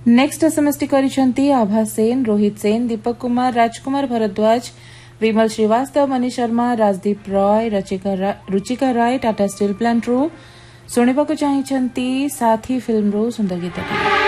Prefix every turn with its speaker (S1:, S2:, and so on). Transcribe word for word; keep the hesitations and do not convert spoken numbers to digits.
S1: Next SMS T करिसेंती आभा सेन, रोहित सेन, दीपक कुमार, राजकुमार भरद्वाज, विमल श्रीवास्तव, मनीष शर्मा, राजदीप रॉय, रुचिका राय, Tata steel plant रु शुणा चाहिए साथी फिल्म रु सुंदर गीत।